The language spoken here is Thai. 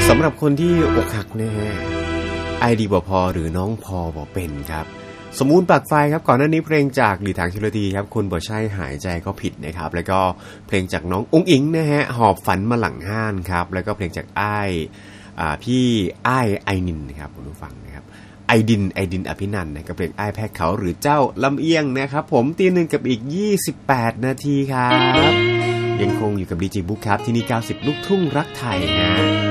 สำหรับคนที่อกหักนะฮะไอดีบ่พอหรือน้องพอบ่เป็นครับสมมูลปากไฟครับก่อนหน้านี้เพลงจากหลีถางชิลตีครับคุณบ่ใช่หายใจก็ผิดนะครับแล้วก็เพลงจากน้องอุ้งอิงนะฮะหอบฝันมาหลังห้านครับแล้วก็เพลงจากพี่อ้ายไอนินนะครับคุณผู้ฟังนะครับไอดินอภินันท์นะกับเพลงอ้ายแพกเขาหรือเจ้าลำเอียงนะครับผมตีหนึ่งกับอีก28นาทีครับยังคงอยู่กับดีเจบุ๊คครับที่นี่90ลูกทุ่งรักไทยนะ